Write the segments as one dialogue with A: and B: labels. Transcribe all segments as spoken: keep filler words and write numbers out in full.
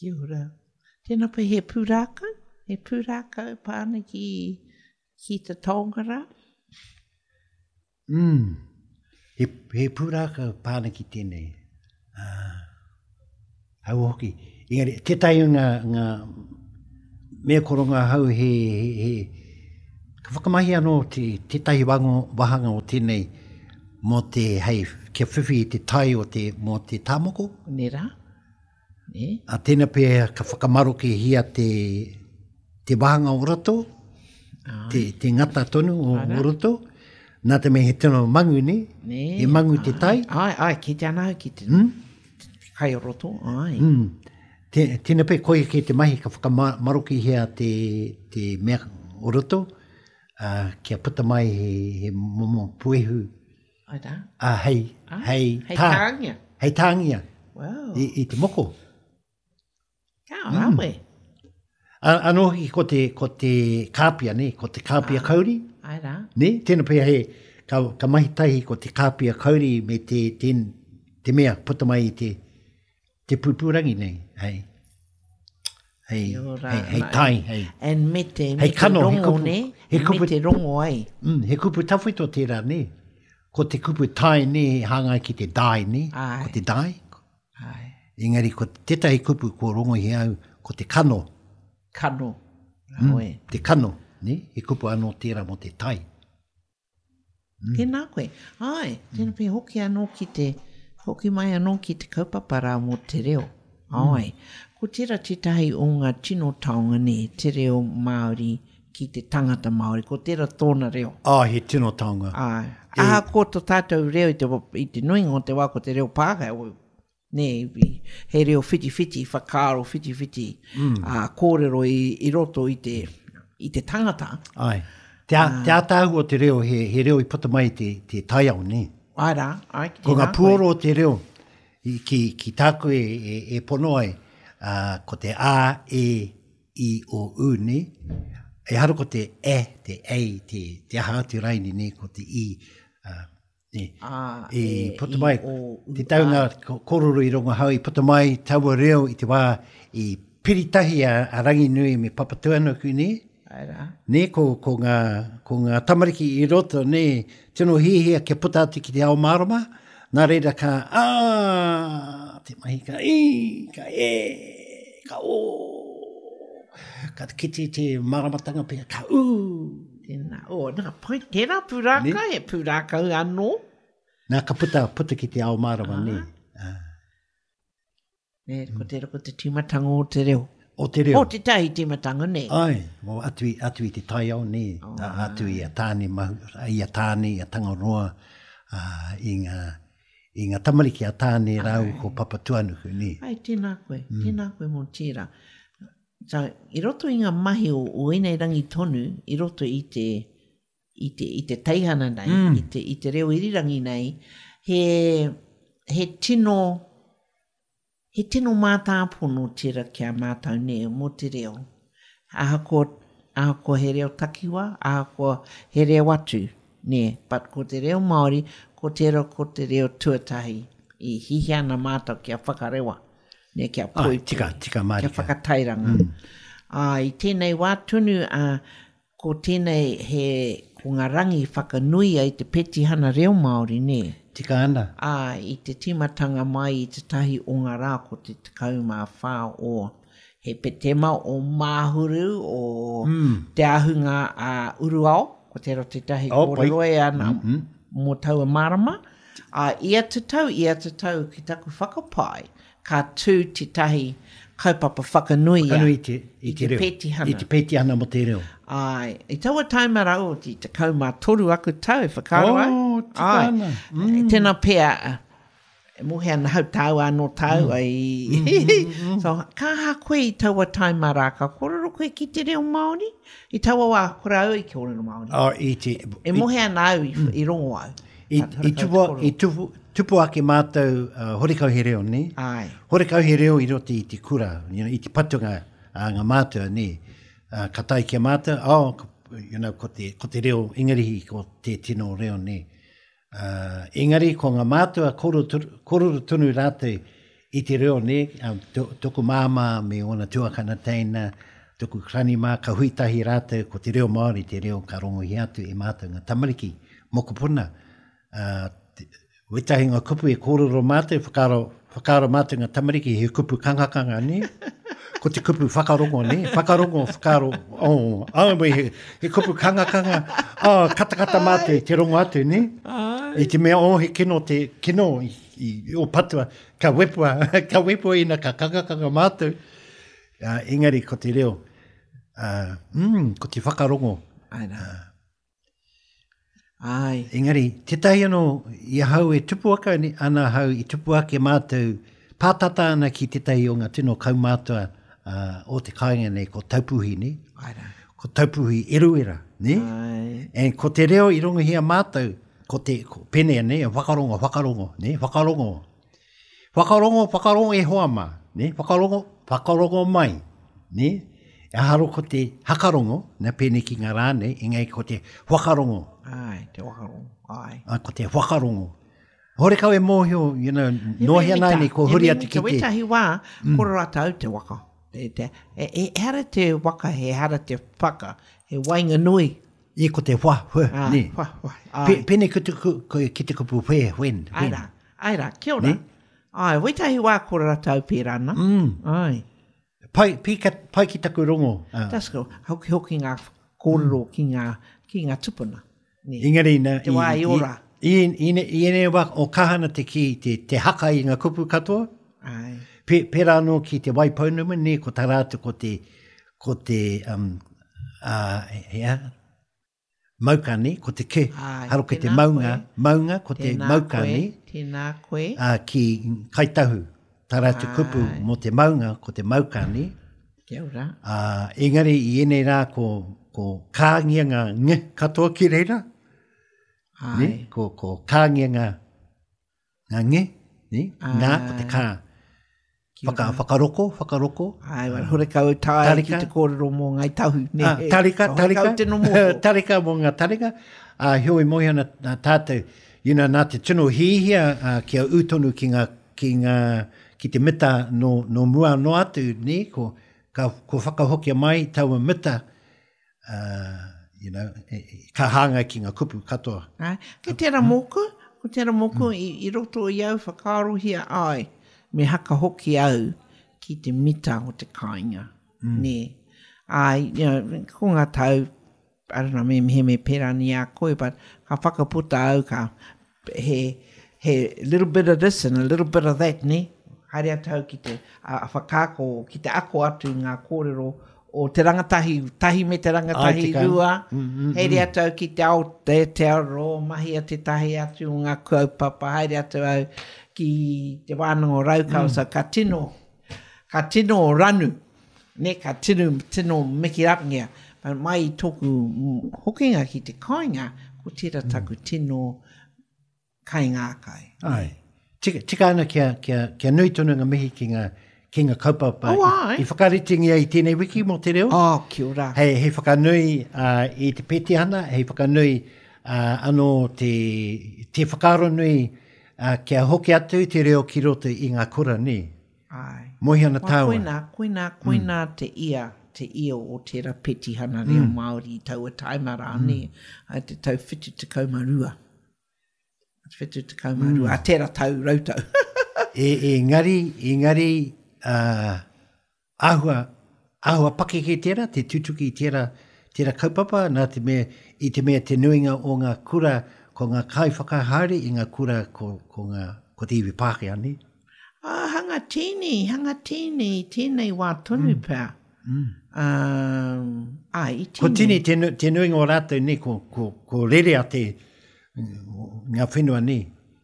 A: Kia ora. Tēnā pai he pūrākau, he pūrākau pāna ki, ki te tōngara.
B: Mm. He, he pūrākau pāna ki tēnei. Uh, hau hoki. Engari, te tai ngā, ngā mea koronga hau he, he, he ka whakamahi anō te, te tai wango, wahanga o tēnei mō te hei kia whiwhi te tai o te mō te tāmoko.
A: Nera. Ne?
B: A tēnā pēr ka whakamaro ke hia te, te wahanga o rato, te, te ngata tonu o, o rato. Nā te mei he tino mangu ne,
A: ne.
B: He mangu ai, te tai.
A: Ai, ai, ki te anau ki te,
B: mm?
A: te kai o roto, ai.
B: Mm. Te, tēnā pēr koe ke te mahi ka whakamaro ke hia te, te mea o rato, uh, kia puta mai he, he momo puehu.
A: Ai tā?
B: Ah, hei,
A: ah,
B: hei,
A: hei
B: tā.
A: tāngia.
B: Hei tāngia.
A: Wow.
B: I, I te moko.
A: Kā rawe.
B: Mm. Anō ki ko te, ko te kāpia, ne? Ko te kāpia ah, kauri.
A: Ai rā.
B: Ne? Tēnā pēr he, ka, ka mahi tahi ko te kāpia kauri me te, te, te mea puta mai i te, te pupurangi nei. Hei. Hei, hei, hei tai. Hei.
A: And me te, me
B: hei
A: te
B: kano,
A: rongo,
B: he kupu,
A: ne?
B: He
A: me
B: kupu,
A: te rongo ai.
B: Mm, he kupu tawhito tērā, ne? Ko te kupu tai, ne? Hangai ki te dai, ne?
A: Ai.
B: Ko te dai.
A: Ai.
B: Engari, ko te tētai kupu ko rongo hi au, ko te kano.
A: Kano.
B: Mm,
A: Oe.
B: te kano, ne? He kupu anō tērā mo te tai.
A: Mm. Tēnā koe. Ai, tēnā pē hoki anō ki te, hoki mai anō ki te kaupapara mo te reo. Ai. Mm. Ko tērā te tahi o ngā tino taonga ne, te reo Māori ki te tangata Māori. Ko tērā tōna reo.
B: Ah, he tino taonga.
A: Ai. E... Aha, ko tō tātou reo i te, i te nuinga o te wā, ko te reo Pākai. Ne, he reo whiti-whiti, whakaro whiti-whiti, mm. uh, kōrero i, i roto i te, i te tangata.
B: Ai. Te, a, uh, te ātāhu o te reo, he, he reo i puta mai te, te taiao, ne?
A: Ai rā, ai.
B: Ko ngā puoro o te reo, i, ki, ki tāko e, e, e pono ai, uh, ko te a, e, i, o, u, ne? E haro ko te e, te ei, te, te aha atu raini, ne? Ko te i, uh, ne?
A: Ah,
B: I
A: e,
B: puta mai,
A: i, o,
B: te taunga kororo i rongo hau, i puta mai taua reo i te wā, i piritahi a, a rangi nui me papatuana ku, ne?
A: Aira.
B: Ne, ko, ko, ngā, ko ngā tamariki i roto, ne, tino hihia ke puta atu ki te ao marama, nā reira ka, aa, te mahi ka, i, ka e, ka o, ka te kiti te maramatanga pia, ka u.
A: Tēnā, o, nā, pai, tēnā pūraka, e pūraka anō.
B: Nā ka puta, puta ki te ao marama, ah. ne. Ah.
A: Ne, ko tēra ko te timatanga o te reo.
B: O te reo.
A: O te tahi timatanga, ne.
B: Ai, mo atu i, atu i te tai au, ne. Oh, atu i a tāne, mahu, i a tāne, i a tangaroa, uh, i ngā, i ngā tamariki a tāne rau ai. Ko papatuanuku, ne.
A: Ai, tēnā koe, mm. tēnā koe mō tira. So, i roto i ngā mahi o, o enei rangi tonu, i roto i te, i te, i te teihana nei, mm. i, te, i te reo irirangi nei, he, he tino, he tino mātāpono tira kia mātau ne mo te reo. Aha ko, aha ko he reo takiwa, aha ko he reo atu, ne. But ko te reo Māori, ko tera ko te reo tuatahi, i hihi ana mātau kia whakarewa, ne, kia poi.
B: Ah, tika, tika marika.
A: Kia whakatairanga. Mm. Ah, I tēnei wā tunu, uh, ko tēnei he, ko ngā rangi whakanui ai te petihana reo Māori, ne.
B: Tika ana.
A: Ah, I te timatanga mai i te tahi o ngā rā ko te tekau mā whā o he petema o māhuru o mm. te ahunga a uh, uruao, ko te ro te tahi oh, kōreroe ana mm -hmm. mō taua marama. Uh, ia te tau, ia te tau ki taku whakapai, ka tū te tahi kaupapa whakanui
B: whakanui te, i,
A: i
B: te,
A: te
B: reo.
A: petihana.
B: I te petihana mo te reo.
A: Ai, i taua taimara o ti te kaumā toru aku tau, whakaro ai.
B: Oh, tika ana.
A: Mm. Tēnā pēr, e mohe ana hau tau anō tau mm. ai. Mm, mm, mm. So, ka ha koe i taua taimara, ka kororo koe ki te reo Māori? I taua wā, kora au i ke orero Māori.
B: Oh, i te...
A: E mohe ana au i, mm. i rongo au.
B: I, i, tupu, i tupu, tupu ake mātou uh, horikau he reo, ne?
A: Ai.
B: Horikau he reo i roti i te kura, you know, i te patunga uh, ngā mātua, ne? Uh, ka tai kia mātua, oh, you know, ko te, ko te reo, ingarihi ko te tino reo, ne? Uh, engari, ko ngā mātua kororo tunu rātou I te reo ne, um, to, toko māma me ona tuakana teina, toko krani mā ka huitahi rātou ko te reo Māori, te reo ka rongohi atu e mātou ngā tamariki, moko puna. Uh, Wetahi ngā kupu e kōrero mātou, whakaro, whakaro mātou ngā tamariki, he kupu kangakanga ne, ko te kupu whakarongo ne, whakarongo, whakaro, oh, oh, he, he kupu kangakanga, oh, katakata mātou te rongo atu ne, i te mea o he kino te, kino i, i, o patua, ka wepua, ka wepua ina ka kangakanga mātou, uh, engari ko te reo, uh, mm, ko te whakarongo.
A: Aina. Uh, Ai.
B: Engari, te tai anō i hau e tupuaka ni ana hau i tupuake mātou pātata ana ki te tai o ngā tino kaumātua uh, o te kāinga nei ko taupuhi ni.
A: Aina.
B: Ko taupuhi eruera, ni.
A: Ai.
B: E ko te reo i rongo hia mātou, ko te ko penea ne, whakarongo, whakarongo, ne, whakarongo. Whakarongo, whakarongo e hoa mā, ne, whakarongo, whakarongo mai, ne. E haro ko te hakarongo, na pene ki ngā rāne, ingai ko te whakarongo.
A: Ai, te whakarongo, ai.
B: A, ko te whakarongo. Hore kau e mōhio, you know, nohia nai nei ko huri atu ki te.
A: Te wetahi wā, mm. koro rātau te waka. E, te, e, e hara te waka, he hara te whaka, he wainga nui.
B: I ko te wha, hua,
A: ah,
B: ne.
A: Wha, wha, ai.
B: Pene ki te, ki te kupu whe, wen, wen.
A: Aira, aira, kia ora. Ai, wetahi wā koro rātau pērana.
B: Mm.
A: Ai.
B: Pai, pai, pai ki taku rongo. Uh.
A: Tasko, hoki hoki ngā kōrero mm. ki ngā, ki ngā tupuna. Ne.
B: Ingari na.
A: Te wā i ora.
B: I, i, i, i ene wā o kahana te ki, te, te haka i ngā kupu katoa.
A: Ai.
B: Pe, pera anō ki te waipaunuma, ne, ko tā rātu ko te, ko te, um, uh, yeah, maukani, ko te ke,
A: Ai,
B: haro ke te maunga, koe. maunga, ko te maukani.
A: Tēnā koe.
B: Uh, ki kaitahu. Tā rātu kupu mo te maunga, ko te maukani.
A: Kia ora.
B: Uh, engari i ene rā ko, ko kāngia ngā nge katoa ki reira. Ne? Ko, ko kāngia ngā, ngā nge, ne? Ngā, ko te kā. Whaka, whakaroko, whakaroko.
A: Ai, wai, hore kau tāi ki te kōrero mō ngai tahu. Ne?
B: Ah, tarika, tarika.
A: Hore kau tino mō.
B: Tarika mō ngā tarika. Uh, hioi mohi ana tātou, you know, nā te tino hihia uh, kia utonu ki ngā, ki ngā, ki te mita no, no mua no atu, ne, ko, ka, ko whakahokia mai taua mita, uh, you know, e, e, ka hanga ki ngā kupu katoa.
A: Ai, ke tērā moku, ko tērā moku mm. i, i roto i au whakarohia ai, me haka hoki au ki te mita o te kāinga, mm. ne. Ai, you know, ko ngā tau, I don't know, me he me pērā ni a koe, but ka whakaputa au ka, he, he little bit of this and a little bit of that, ne. Haere atau ki te a whakako, ki te ako atu ngā kōrero o te rangatahi, tahi me te rangatahi Ai, rua. Mm, mm, Haere mm. atau ki te ao te te aro, mahi a te tahi atu o ngā kaupapa. Haere atau au ki te wānanga o raukau, mm. so ka tino, ka tino o ranu, ne, ka tino, tino mikirangia. Mai tōku hokinga ki te kāinga, ko tira taku tino kainga kai.
B: Ai. Tika, tika ana kia, kia, kia nui tonu ngā mihi ki ngā, ki ngā kaupapa.
A: Oh, ai.
B: I, I whakaritingia i tēnei wiki mō te reo.
A: Oh, kia ora.
B: Hei, hei whakanui uh, i te peti ana, hei whakanui uh, anō te, te whakaro nui uh, kia hoki atu te reo ki roto i ngā kura ni.
A: Ai.
B: Mohi ana tāua.
A: Koina, koina, koina mm. te ia, te ia o tērā peti hana reo mm. Māori i taua taimara mm. ni. Ai te tau whitu te kaumarua. Whitu te kaumarua, mm. a tērā tau rautau.
B: e, e ngari, e ngari uh, ahua, ahua pake ki tērā, te tutuki i tērā, tērā kaupapa, nā te mea, i te mea te nuinga o ngā kura, ko ngā kai whakahaere, i ngā kura ko, ko, ngā, ko te iwi pāke ani.
A: Ah, hanga tēnei, hanga tēnei, tēnei wā tonu mm. pā. Mm. Um, ai, i tēnei.
B: Ko tēnei te, te nuinga o rātou ne, ko, ko, ko rere a te, ngā whenua ni.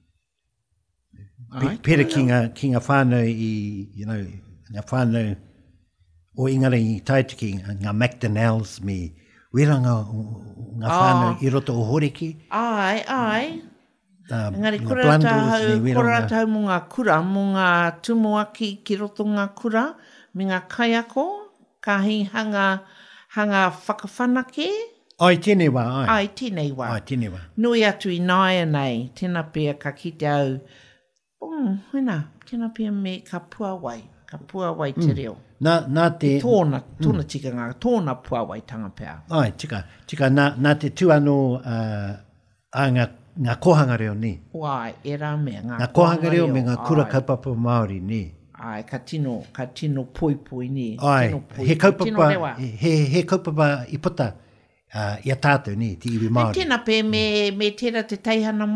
B: Pera ki ngā, ki ngā whānau i, you know, ngā whānau o ingara i taituki, ngā McDonald's me, wera ngā, ngā whānau oh. i roto o horeki.
A: Ai, ai.
B: Uh,
A: Engari, kura tāhau, kura tāhau mō ngā kura, mō ngā tumuaki ki roto ngā kura, me ngā kaiako, ka hi hanga, hanga whakawhanake.
B: Ai, tēnei wā, ai.
A: Ai, tēnei wā.
B: Ai, tēnei wā.
A: Nui atu i nāia nei, tēnā pia ka kite au, um, hina, Tēnā pia me ka puawai, ka puawai te reo.
B: Nā, nā te...
A: Tōna, tōna mm. tika ngā, tōna puawai tanga pēr.
B: Ai, tika, tika nā, nā te tuano uh, a ngā, ngā kohanga reo ni.
A: Wai, e rā mea, ngā,
B: ngā kohanga reo me ngā kura kaupapa Māori ni.
A: Ai, ka tino, ka tino poi poi ni.
B: Ai,
A: poi,
B: he kaupapa, he, he kaupapa i puta uh, i a tātou ni, te iwi Māori.
A: E tēnā pē me, me tērā te teihana